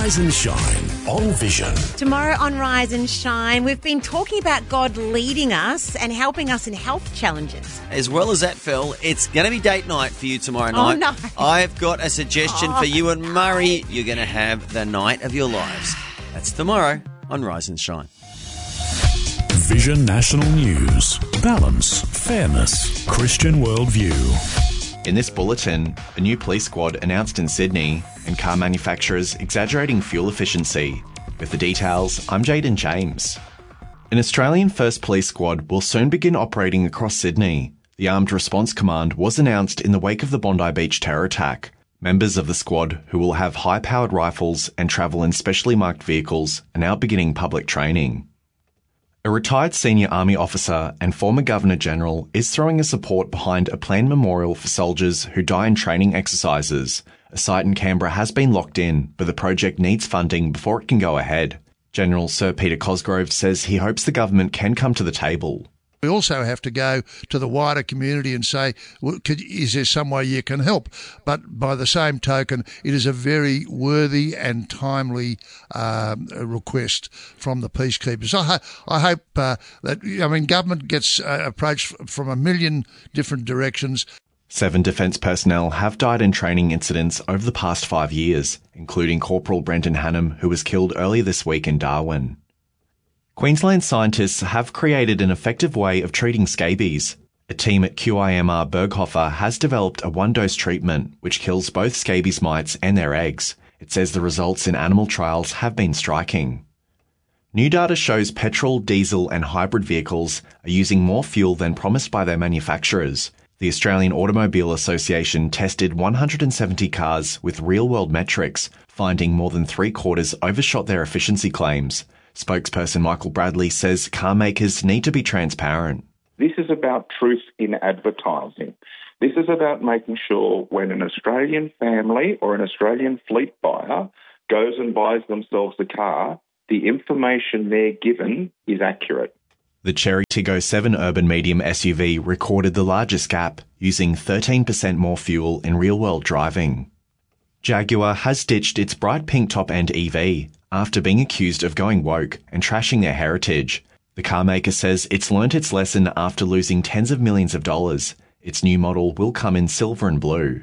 Rise and Shine on Vision. Tomorrow on Rise and Shine, we've been talking about God leading us and helping us in health challenges. As well as that, Phil, it's going to be date night for you tomorrow night. No. I've got a suggestion for you and Murray. You're going to have the night of your lives. That's tomorrow on Rise and Shine. Vision National News. Balance, fairness, Christian worldview. In this bulletin, a new police squad announced in Sydney and car manufacturers exaggerating fuel efficiency. With the details, I'm Jaden James. An Australian First Police Squad will soon begin operating across Sydney. The Armed Response Command was announced in the wake of the Bondi Beach terror attack. Members of the squad, who will have high-powered rifles and travel in specially marked vehicles, are now beginning public training. A retired senior army officer and former Governor-General is throwing his support behind a planned memorial for soldiers who die in training exercises. A site in Canberra has been locked in, but the project needs funding before it can go ahead. General Sir Peter Cosgrove says he hopes the government can come to the table. We also have to go to the wider community and say, well, is there some way you can help? But by the same token, it is a very worthy and timely request from the peacekeepers. I hope that, government gets approached from a million different directions. 7 defence personnel have died in training incidents over the past 5 years, including Corporal Brenton Hannam, who was killed earlier this week in Darwin. Queensland scientists have created an effective way of treating scabies. A team at QIMR Berghofer has developed a one-dose treatment which kills both scabies mites and their eggs. It says the results in animal trials have been striking. New data shows petrol, diesel and hybrid vehicles are using more fuel than promised by their manufacturers. The Australian Automobile Association tested 170 cars with real-world metrics, finding more than 3/4 overshot their efficiency claims. Spokesperson Michael Bradley says car makers need to be transparent. This is about truth in advertising. This is about making sure when an Australian family or an Australian fleet buyer goes and buys themselves a car, the information they're given is accurate. The Chery Tiggo 7 urban medium SUV recorded the largest gap, using 13% more fuel in real-world driving. Jaguar has ditched its bright pink top-end EV after being accused of going woke and trashing their heritage. The car maker says it's learnt its lesson after losing tens of millions of dollars. Its new model will come in silver and blue.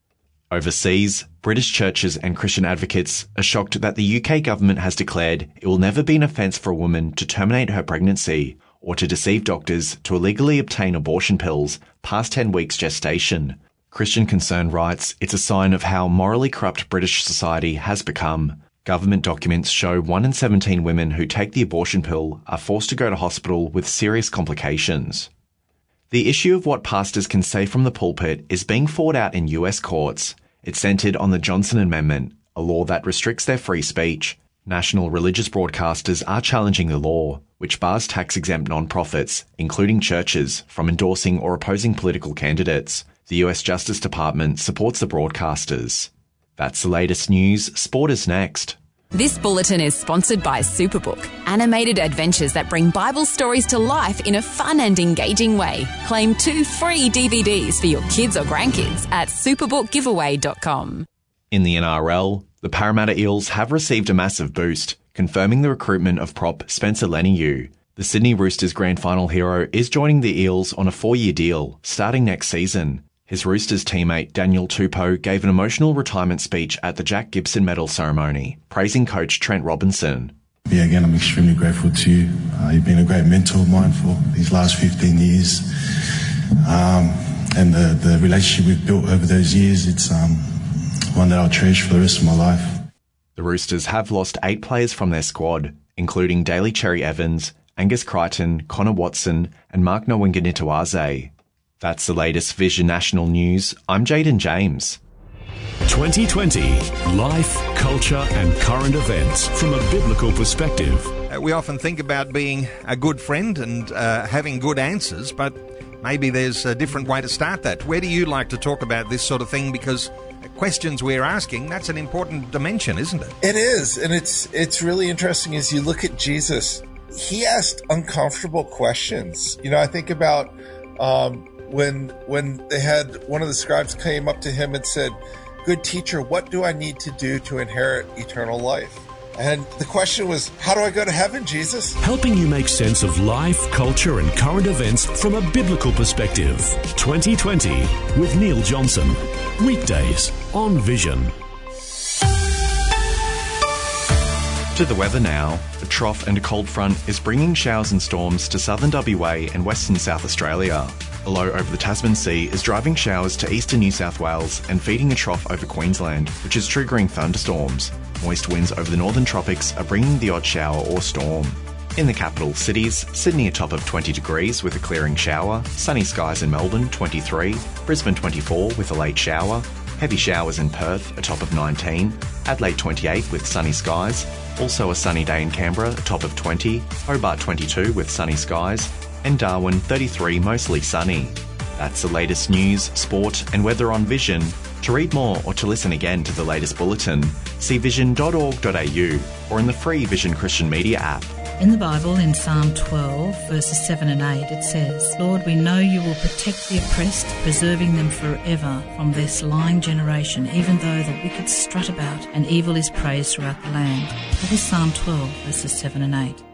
Overseas, British churches and Christian advocates are shocked that the UK government has declared it will never be an offence for a woman to terminate her pregnancy or to deceive doctors to illegally obtain abortion pills past 10 weeks gestation. Christian Concern writes it's a sign of how morally corrupt British society has become. Government documents show 1 in 17 women who take the abortion pill are forced to go to hospital with serious complications. The issue of what pastors can say from the pulpit is being fought out in US courts. It's centred on the Johnson Amendment, a law that restricts their free speech. National religious broadcasters are challenging the law, which bars tax-exempt non-profits, including churches, from endorsing or opposing political candidates. The US Justice Department supports the broadcasters. That's the latest news. Sport is next. This bulletin is sponsored by Superbook, animated adventures that bring Bible stories to life in a fun and engaging way. Claim 2 free DVDs for your kids or grandkids at superbookgiveaway.com. In the NRL, the Parramatta Eels have received a massive boost, confirming the recruitment of prop Spencer Leniu. The Sydney Roosters grand final hero is joining the Eels on a 4-year deal, starting next season. His Roosters teammate Daniel Tupou gave an emotional retirement speech at the Jack Gibson Medal ceremony, praising coach Trent Robinson. Yeah, again, I'm extremely grateful to you. You've been a great mentor of mine for these last 15 years. And the relationship we've built over those years, it's one that I'll cherish for the rest of my life. The Roosters have lost 8 players from their squad, including Daly Cherry Evans, Angus Crichton, Connor Watson, and Mark Nowinganituaze. That's the latest Vision National News. I'm Jaden James. 2020. Life, culture and current events from a biblical perspective. We often think about being a good friend and having good answers, but maybe there's a different way to start that. Where do you like to talk about this sort of thing? Because questions we're asking, that's an important dimension, isn't it? It is, and it's really interesting as you look at Jesus. He asked uncomfortable questions. You know, I think about when they had one of the scribes came up to him and said, Good teacher, what do I need to do to inherit eternal life? And the question was, how do I go to heaven, Jesus? Helping you make sense of life, culture, and current events from a biblical perspective. 2020 with Neil Johnson. Weekdays on Vision. To the weather now. A trough and a cold front is bringing showers and storms to southern WA and western South Australia. A low over the Tasman Sea is driving showers to eastern New South Wales and feeding a trough over Queensland, which is triggering thunderstorms. Moist winds over the northern tropics are bringing the odd shower or storm. In the capital cities, Sydney a top of 20 degrees with a clearing shower, sunny skies in Melbourne 23, Brisbane 24 with a late shower, heavy showers in Perth a top of 19, Adelaide 28 with sunny skies, also a sunny day in Canberra a top of 20, Hobart 22 with sunny skies, and Darwin 33 mostly sunny. That's the latest news, sport and weather on Vision. To read more or to listen again to the latest bulletin, see vision.org.au or in the free Vision Christian Media app. In the Bible, in Psalm 12, verses 7 and 8, it says, Lord, we know you will protect the oppressed, preserving them forever from this lying generation, even though the wicked strut about and evil is praised throughout the land. That is Psalm 12, verses 7 and 8.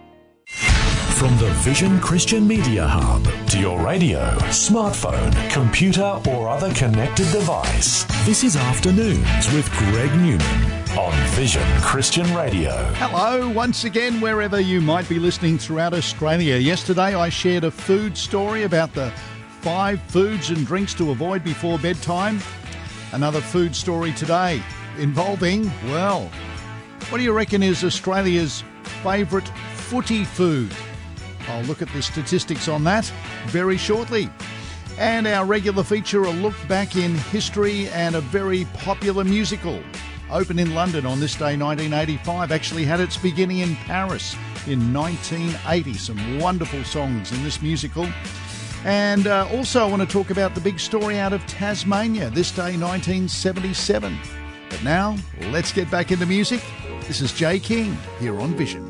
From the Vision Christian Media Hub to your radio, smartphone, computer or other connected device. This is Afternoons with Greg Newman on Vision Christian Radio. Hello, once again, wherever you might be listening throughout Australia. Yesterday I shared a food story about the 5 foods and drinks to avoid before bedtime. Another food story today involving, well, what do you reckon is Australia's favourite footy food? I'll look at the statistics on that very shortly. And our regular feature, a look back in history and a very popular musical. Opened in London on this day, 1985, actually had its beginning in Paris in 1980. Some wonderful songs in this musical. And also I want to talk about the big story out of Tasmania, this day, 1977. But now, let's get back into music. This is Jay King here on Vision.